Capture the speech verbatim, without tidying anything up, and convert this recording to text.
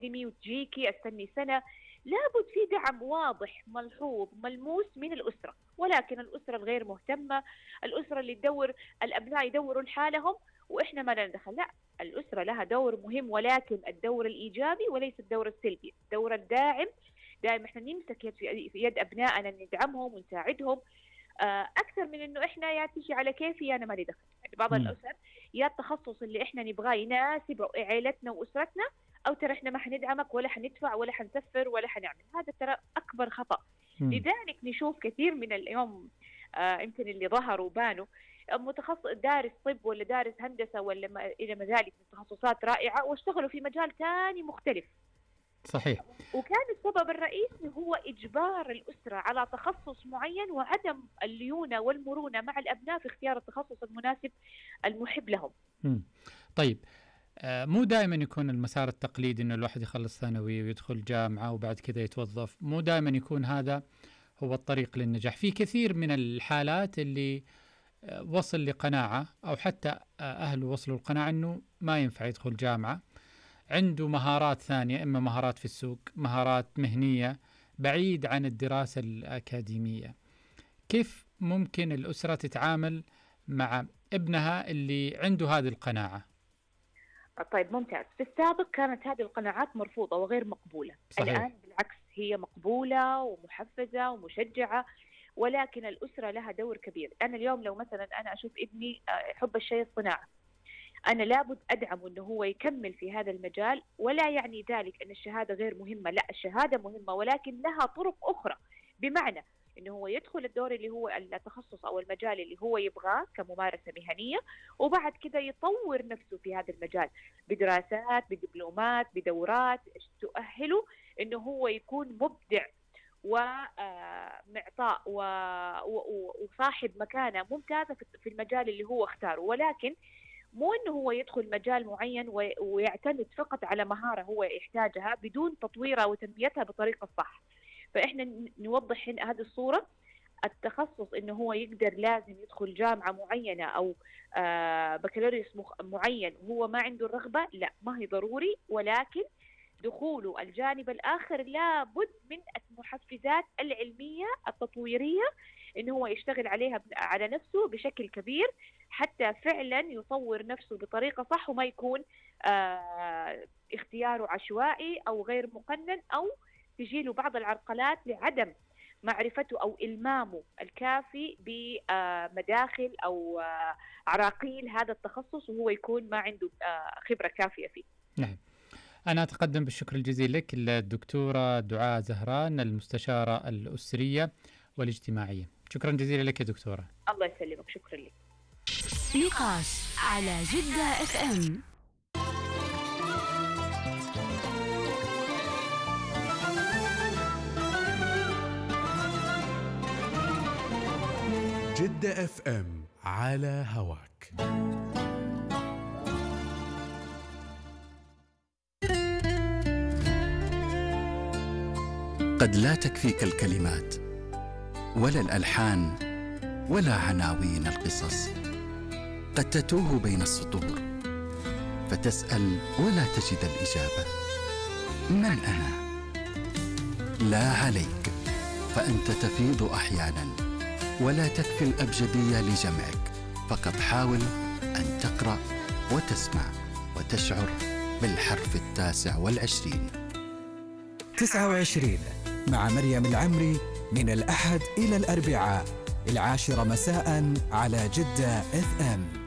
أكاديمي وتجيكي أستني سنة. لابد في دعم واضح ملحوظ ملموس من الأسرة، ولكن الأسرة الغير مهتمة، الأسرة اللي تدور الأبناء يدوروا لحالهم وإحنا ما لنا دخل. لا، الأسرة لها دور مهم، ولكن الدور الإيجابي وليس الدور السلبي، الدور الداعم. دائما إحنا نمسك يد في يد أبنائنا، ندعمهم ونساعدهم أكثر من إنه إحنا يا تيجي على كيفي يا أنا مالي دخل. يعني بعض الأسر يا التخصص اللي إحنا نبغاه يناسب عائلتنا وأسرتنا، أو ترى إحنا ما حندعمك ولا حندفع ولا حنسفر ولا حنعمل. هذا ترى أكبر خطأ. م. لذلك نشوف كثير من اليوم آه يمكن اللي ظهروا بانوا متخصص دارس طب ولا دارس هندسة ولا ما إلى ما ذلك من تخصصات رائعة، واشتغلوا في مجال ثاني مختلف. صحيح. وكان السبب الرئيسي هو إجبار الأسرة على تخصص معين وعدم الليونة والمرونة مع الأبناء في اختيار التخصص المناسب المحب لهم. م. طيب، آه مو دائما يكون المسار التقليدي إنه الواحد يخلص ثانوي ويدخل جامعة وبعد كذا يتوظف، مو دائما يكون هذا هو الطريق للنجاح. في كثير من الحالات اللي آه وصل لقناعة أو حتى آه أهله وصلوا لقناعة إنه ما ينفع يدخل جامعة، عنده مهارات ثانية، إما مهارات في السوق، مهارات مهنية بعيد عن الدراسة الأكاديمية. كيف ممكن الأسرة تتعامل مع ابنها اللي عنده هذه القناعة؟ طيب ممتاز. في السابق كانت هذه القناعات مرفوضة وغير مقبولة. صحيح. الآن بالعكس هي مقبولة ومحفزة ومشجعة، ولكن الأسرة لها دور كبير. أنا اليوم لو مثلا أنا أشوف ابني يحب الشيء الصناعة، أنا لابد أدعمه أنه هو يكمل في هذا المجال، ولا يعني ذلك أن الشهادة غير مهمة. لا، الشهادة مهمة ولكن لها طرق أخرى، بمعنى أنه هو يدخل الدور اللي هو التخصص أو المجال اللي هو يبغاه كممارسة مهنية، وبعد كده يطور نفسه في هذا المجال بدراسات بدبلومات بدورات تؤهله أنه هو يكون مبدع ومعطاء وصاحب مكانة ممتازة في المجال اللي هو اختاره. ولكن مو أنه هو يدخل مجال معين ويعتمد فقط على مهارة هو يحتاجها بدون تطويرها وتنميتها بطريقة صح. فإحنا نوضح هذه الصورة. التخصص إنه هو يقدر لازم يدخل جامعة معينة أو آه بكالوريوس معين وهو ما عنده الرغبة، لا، ما هي ضروري. ولكن دخوله الجانب الآخر لابد من المحفزات العلمية التطويرية إنه هو يشتغل عليها على نفسه بشكل كبير حتى فعلا يطور نفسه بطريقة صح، وما يكون آه اختياره عشوائي أو غير مقنن، أو تجيله بعض العرقلات لعدم معرفته أو إلمامه الكافي بمداخل أو عراقيل هذا التخصص، وهو يكون ما عنده خبرة كافية فيه. نعم. أنا أتقدم بالشكر الجزيل لك الدكتورة دعاء زهران، المستشارة الأسرية والاجتماعية. شكرا جزيلا لك يا دكتورة. الله يسلمك، شكرا لك. نقاش على جدة اف ام. جدة اف ام على هواك. قد لا تكفيك الكلمات ولا الألحان ولا عناوين القصص، قد تتوه بين السطور فتسأل ولا تجد الإجابة. من أنا؟ لا عليك، فأنت تفيض أحيانا ولا تكفي الأبجدية لجمعك. فقط حاول أن تقرأ وتسمع وتشعر بالحرف التاسع والعشرين. تسعة وعشرين مع مريم العمري من الأحد إلى الأربعاء العاشرة مساء على جدة اف ام.